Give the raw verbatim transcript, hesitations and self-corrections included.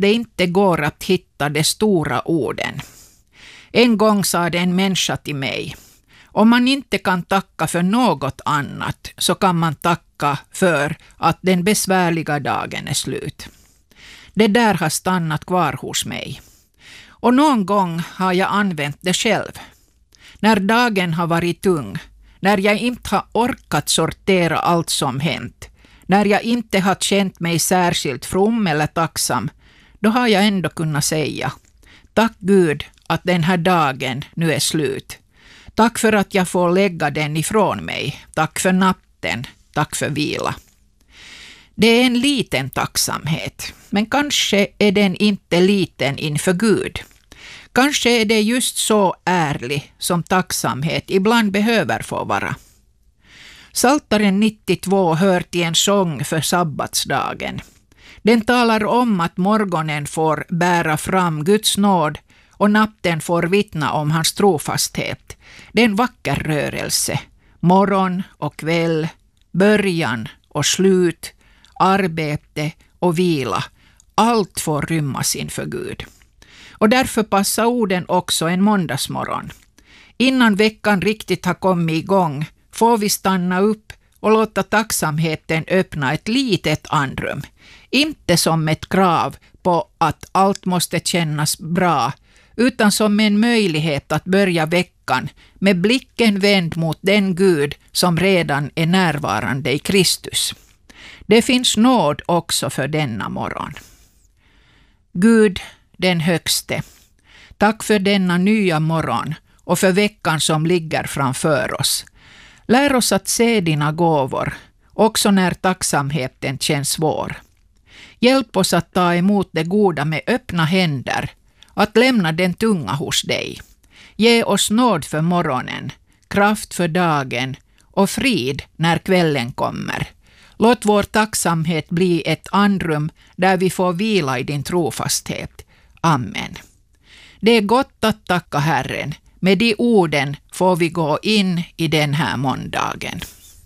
det inte går att hitta de stora orden. En gång sa det en människa till mig: om man inte kan tacka för något annat så kan man tacka för att den besvärliga dagen är slut. Det där har stannat kvar hos mig. Och någon gång har jag använt det själv. När dagen har varit tung, när jag inte har orkat sortera allt som hänt, när jag inte har känt mig särskilt from eller tacksam, då har jag ändå kunnat säga: tack Gud att den här dagen nu är slut. Tack för att jag får lägga den ifrån mig. Tack för natten. Tack för vila. Det är en liten tacksamhet, men kanske är den inte liten inför Gud. Kanske är det just så ärlig som tacksamhet ibland behöver få vara. Psaltaren nittiotvå hör till en sång för sabbatsdagen. Den talar om att morgonen får bära fram Guds nåd och natten får vittna om hans trofasthet. Det är en vacker rörelse. Morgon och kväll, början och slut, arbete och vila. Allt får rymmas inför Gud. Och därför passar orden också en måndagsmorgon. Innan veckan riktigt har kommit igång får vi stanna upp och låta tacksamheten öppna ett litet andrum. Inte som ett krav på att allt måste kännas bra, utan som en möjlighet att börja veckan med blicken vänd mot den Gud som redan är närvarande i Kristus. Det finns nåd också för denna morgon. Gud, den högste, tack för denna nya morgon och för veckan som ligger framför oss. Lär oss att se dina gåvor, också när tacksamheten känns svår. Hjälp oss att ta emot det goda med öppna händer, att lämna den tunga hos dig. Ge oss nåd för morgonen, kraft för dagen och frid när kvällen kommer. Låt vår tacksamhet bli ett andrum där vi får vila i din trofasthet. Amen. Det är gott att tacka Herren. Med de orden får vi gå in i den här måndagen.